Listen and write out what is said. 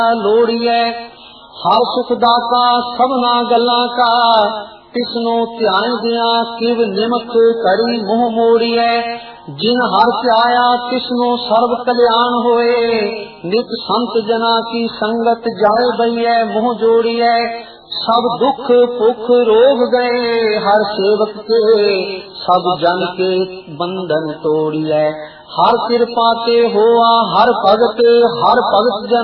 लोड़िए हर सुख दाता सबना गल्ला का तिसनो ध्यान दिया किव निमक करी मुँह मोड़िए जिन हर आया तिसनो सर्व कल्याण होए नित संत जना की संगत जाए बइए मुँह जोड़िए सब दुख पुख रोग गए हर सेवक के सब जन के बंधन तोड़िए हर कृपा ते होआ हर भगत जन